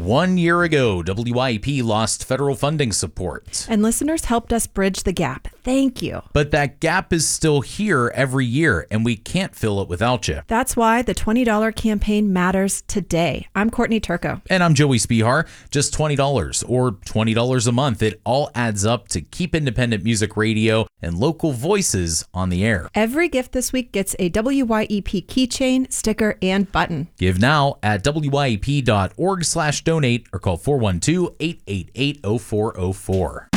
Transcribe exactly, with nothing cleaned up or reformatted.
One year ago, W I E P lost federal funding support. And listeners helped us bridge the gap. Thank you. But that gap is still here every year, and we can't fill it without you. That's why the twenty dollars campaign matters today. I'm Courtney Turco. And I'm Joey Spihar. Just twenty dollars or twenty dollars a month. It all adds up to keep independent music radio and local voices on the air. Every gift this week gets a W Y E P keychain, sticker, and button. Give now at W Y E P dot org slash donate or call four one two, eight eight eight, oh four oh four.